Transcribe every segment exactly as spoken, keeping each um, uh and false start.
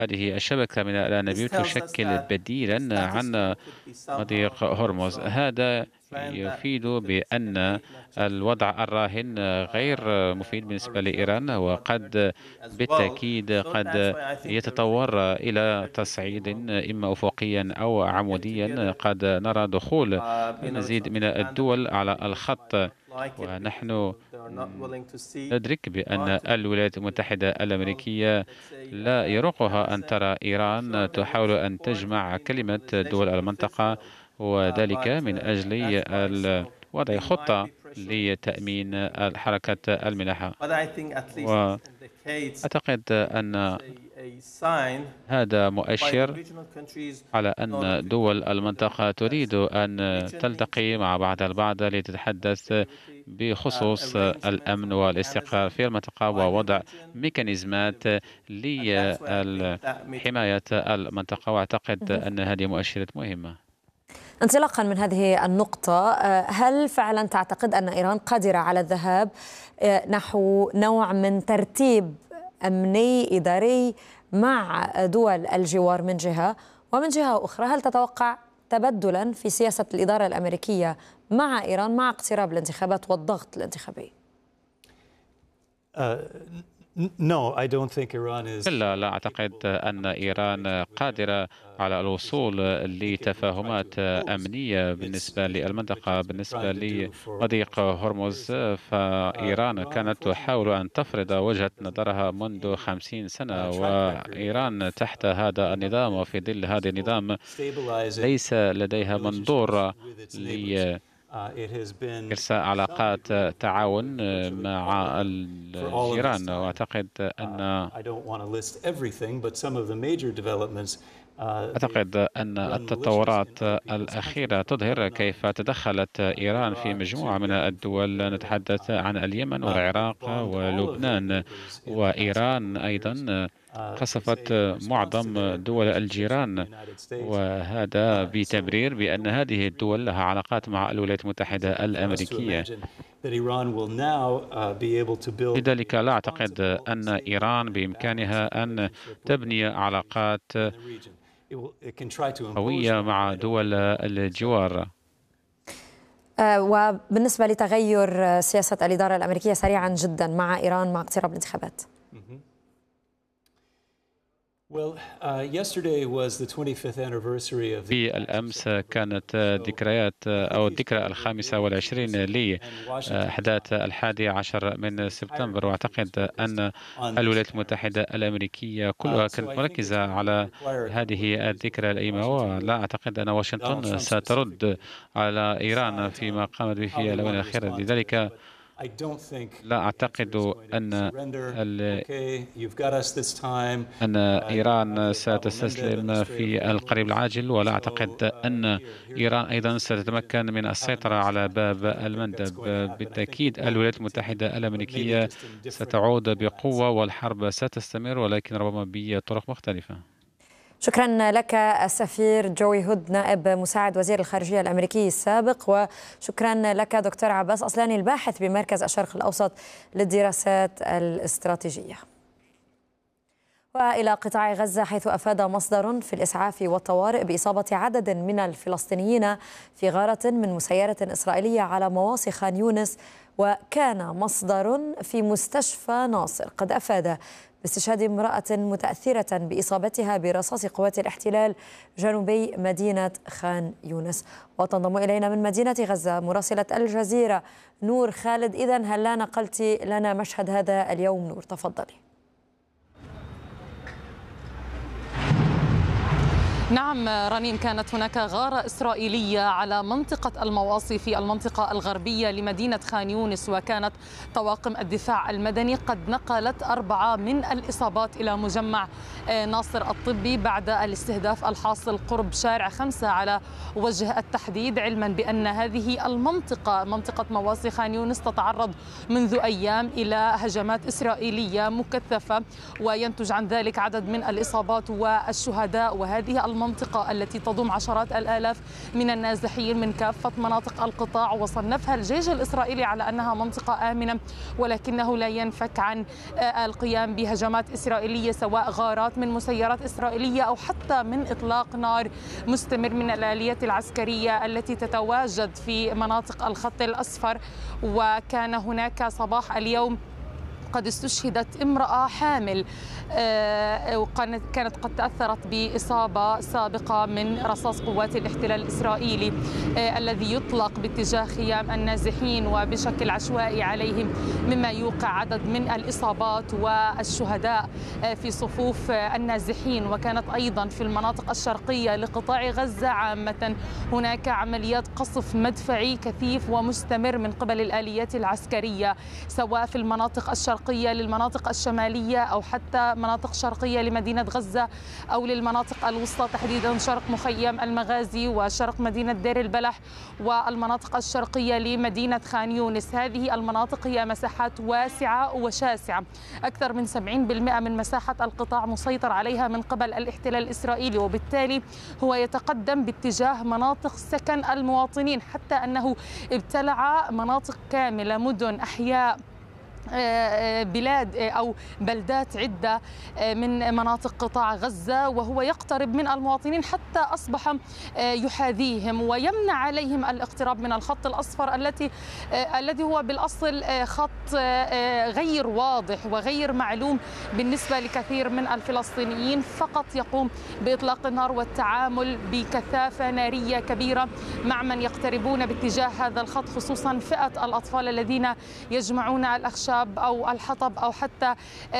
هذه الشبكة من الأنابيب تشكل بديلا عن مضيق هرمز. هذا يفيد بأن الوضع الراهن غير مفيد بالنسبة لإيران، وقد بالتأكيد قد يتطور إلى تصعيد إما أفقيا أو عموديا. قد نرى دخول المزيد من الدول على الخط، ونحن ندرك بأن الولايات المتحدة الأمريكية لا يروقها أن ترى إيران تحاول أن تجمع كلمة دول المنطقة، وذلك من أجل وضع خطة لتأمين حركة الملاحة. وأعتقد أن هذا مؤشر على أن دول المنطقة تريد أن تلتقي مع بعض البعض لتتحدث بخصوص الأمن والاستقرار في المنطقة ووضع ميكانيزمات لحماية المنطقة. وأعتقد أن هذه مؤشرات مهمة. انطلاقا من هذه النقطة، هل فعلا تعتقد أن إيران قادرة على الذهاب نحو نوع من ترتيب أمني إداري مع دول الجوار من جهة، ومن جهة أخرى هل تتوقع تبدلا في سياسة الإدارة الأمريكية مع إيران مع اقتراب الانتخابات والضغط الانتخابي؟ لا لا أعتقد أن إيران قادرة على الوصول لتفاهمات أمنية بالنسبة للمنطقة. بالنسبة لمضيق هرمز، فإيران كانت تحاول أن تفرض وجهة نظرها منذ خمسين سنة، وإيران تحت هذا النظام وفي ظل هذا النظام ليس لديها منظور ل إرساء علاقات تعاون مع الجيران. وأعتقد أن أعتقد أن التطورات الأخيرة تظهر كيف تدخلت إيران في مجموعة من الدول. نتحدث عن اليمن والعراق ولبنان، وإيران أيضا قصفت معظم دول الجيران، وهذا بتبرير بأن هذه الدول لها علاقات مع الولايات المتحدة الأمريكية. لذلك لا أعتقد أن إيران بإمكانها أن تبني علاقات قوية مع دول الجوار. وبالنسبة لتغير سياسة الإدارة الأمريكية سريعا جدا مع إيران مع اقتراب الانتخابات، في الأمس كانت ذكريات أو الذكرى الخامسة والعشرين لأحداث الحادي عشر من سبتمبر، وأعتقد أن الولايات المتحدة الأمريكية كلها كانت مركزة على هذه الذكرى الأيمة، ولا أعتقد أن واشنطن سترد على إيران فيما قامت به في الآونة الأخيرة. لذلك لا أعتقد أن أن إيران ستستسلم في القريب العاجل، ولا أعتقد أن إيران أيضا ستتمكن من السيطرة على باب المندب. بالتأكيد الولايات المتحدة الأمريكية ستعود بقوة والحرب ستستمر، ولكن ربما بطرق مختلفة. شكرا لك السفير جوي هود نائب مساعد وزير الخارجية الأمريكي السابق، وشكرا لك دكتور عباس أصلاني الباحث بمركز الشرق الأوسط للدراسات الاستراتيجية. وإلى قطاع غزة، حيث أفاد مصدر في الإسعاف والطوارئ بإصابة عدد من الفلسطينيين في غارة من مسيرة إسرائيلية على مواصي خان يونس. وكان مصدر في مستشفى ناصر قد أفاد باستشهاد امرأة متأثرة بإصابتها برصاص قوات الاحتلال جنوبي مدينة خان يونس. وتنضم إلينا من مدينة غزة مراسلة الجزيرة نور خالد. إذن هل لا نقلت لنا مشهد هذا اليوم نور؟ تفضلي. نعم رنين، كانت هناك غارة إسرائيلية على منطقة المواصي في المنطقة الغربية لمدينة خان يونس، وكانت طواقم الدفاع المدني قد نقلت أربعة من الإصابات إلى مجمع ناصر الطبي بعد الاستهداف الحاصل قرب شارع خمسة على وجه التحديد، علما بأن هذه المنطقة منطقة مواصي خان يونس تتعرض منذ أيام إلى هجمات إسرائيلية مكثفة، وينتج عن ذلك عدد من الإصابات والشهداء. وهذه المنطقة المنطقة التي تضم عشرات الآلاف من النازحين من كافة مناطق القطاع، وصنفها الجيش الإسرائيلي على أنها منطقة آمنة، ولكنه لا ينفك عن القيام بهجمات إسرائيلية سواء غارات من مسيرات إسرائيلية أو حتى من إطلاق نار مستمر من الآليات العسكرية التي تتواجد في مناطق الخط الأصفر. وكان هناك صباح اليوم قد استشهدت امرأة حامل وكانت قد تأثرت بإصابة سابقة من رصاص قوات الاحتلال الإسرائيلي الذي يطلق باتجاه خيام النازحين وبشكل عشوائي عليهم، مما يوقع عدد من الإصابات والشهداء في صفوف النازحين. وكانت أيضا في المناطق الشرقية لقطاع غزة عامة هناك عمليات قصف مدفعي كثيف ومستمر من قبل الآليات العسكرية، سواء في المناطق الشرقية للمناطق الشمالية أو حتى مناطق شرقية لمدينة غزة أو للمناطق الوسطى، تحديدا شرق مخيم المغازي وشرق مدينة دير البلح والمناطق الشرقية لمدينة خان يونس. هذه المناطق هي مساحات واسعة وشاسعة، أكثر من سبعين بالمئة من مساحة القطاع مسيطر عليها من قبل الاحتلال الإسرائيلي، وبالتالي هو يتقدم باتجاه مناطق سكن المواطنين، حتى أنه ابتلع مناطق كاملة، مدن، أحياء، بلاد أو بلدات عدة من مناطق قطاع غزة، وهو يقترب من المواطنين حتى أصبح يحاذيهم ويمنع عليهم الاقتراب من الخط الأصفر التي الذي هو بالأصل خط غير واضح وغير معلوم بالنسبة لكثير من الفلسطينيين، فقط يقوم بإطلاق النار والتعامل بكثافة نارية كبيرة مع من يقتربون باتجاه هذا الخط، خصوصا فئة الأطفال الذين يجمعون الأخشاب أو الحطب أو حتى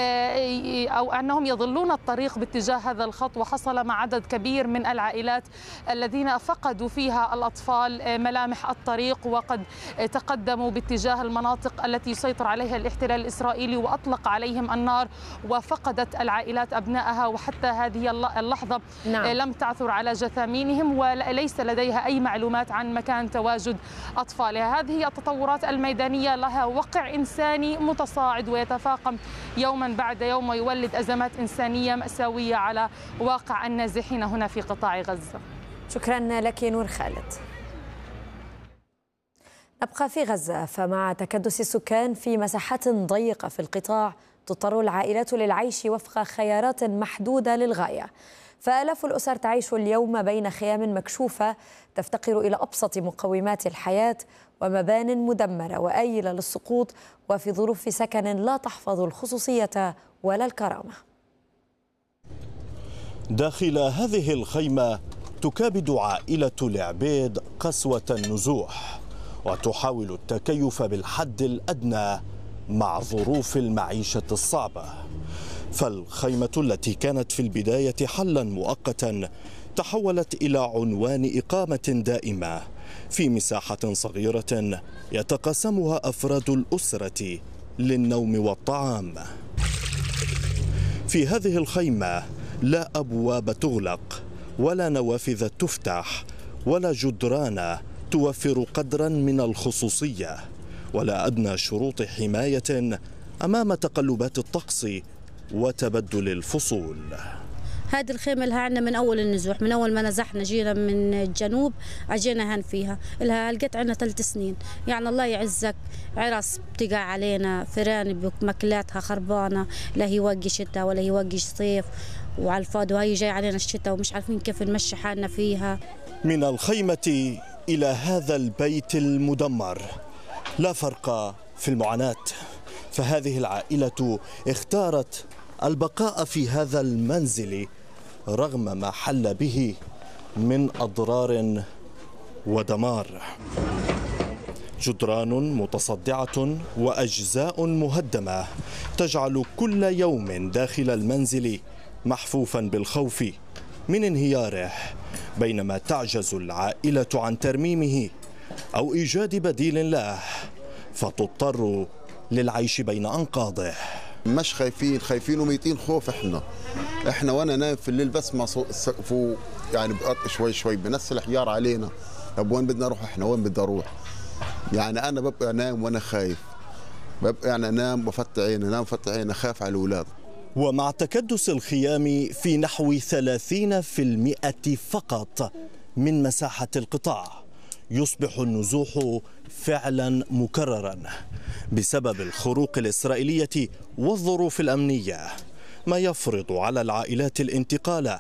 أو أنهم يضلون الطريق باتجاه هذا الخط. وحصل مع عدد كبير من العائلات الذين فقدوا فيها الأطفال ملامح الطريق وقد تقدموا باتجاه المناطق التي يسيطر عليها الاحتلال الإسرائيلي وأطلق عليهم النار، وفقدت العائلات أبنائها، وحتى هذه اللحظة نعم. لم تعثر على جثامينهم وليس لديها أي معلومات عن مكان تواجد أطفالها. هذه التطورات الميدانية لها وقع إنساني متصاعد ويتفاقم يوما بعد يوم ويولد أزمات إنسانية مأساوية على واقع النازحين هنا في قطاع غزة. شكرا لك نور خالد. نبقى في غزة، فمع تكدس السكان في مساحات ضيقة في القطاع تضطر العائلات للعيش وفق خيارات محدودة للغاية، فآلاف الأسر تعيش اليوم بين خيام مكشوفة تفتقر إلى أبسط مقومات الحياة ومبان مدمرة وآيلة للسقوط، وفي ظروف سكن لا تحفظ الخصوصية ولا الكرامة. داخل هذه الخيمة تكابد عائلة العبيد قسوة النزوح وتحاول التكيف بالحد الأدنى مع ظروف المعيشة الصعبة. فالخيمة التي كانت في البداية حلا مؤقتا تحولت إلى عنوان إقامة دائمة في مساحة صغيرة يتقاسمها أفراد الأسرة للنوم والطعام. في هذه الخيمة لا أبواب تغلق ولا نوافذ تفتح ولا جدران توفر قدرا من الخصوصية ولا أدنى شروط حماية أمام تقلبات الطقس وتبدل الفصول. هذه الخيمة لها عندنا من أول النزوح، من أول ما نزحنا جينا من الجنوب عجينا هان فيها، لها لقيت عندنا ثلاث سنين. يعني الله يعزك عرس بتقع علينا، فيران بمكلاتها خربانة، لا هي وقي شتاء ولا هي وقي صيف، وعلى الفاضي وهي جاي علينا الشتاء ومش عارفين كيف نمشي حالنا فيها. من الخيمة إلى هذا البيت المدمر لا فرق في المعاناة، فهذه العائلة اختارت البقاء في هذا المنزل رغم ما حل به من أضرار ودمار. جدران متصدعة وأجزاء مهدمة تجعل كل يوم داخل المنزل محفوفا بالخوف من انهياره، بينما تعجز العائلة عن ترميمه أو إيجاد بديل له، فتضطر للعيش بين أنقاضه. مش خايفين، خايفين وميتين خوف. احنا احنا وانا نايم في الليل بس ما فوق يعني بقط شوي شوي بنسل حجار علينا. طب وين بدنا نروح احنا؟ وين بدي اروح؟ يعني انا ببقى نايم وانا خايف، ببقى يعني انام بفتح عيني، انام بفتح عيني، خاف على الاولاد. ومع تكدس الخيام في نحو ثلاثين بالمئة فقط من مساحة القطاع، يصبح النزوح فعلا مكررا بسبب الخروق الإسرائيلية والظروف الأمنية، ما يفرض على العائلات الانتقال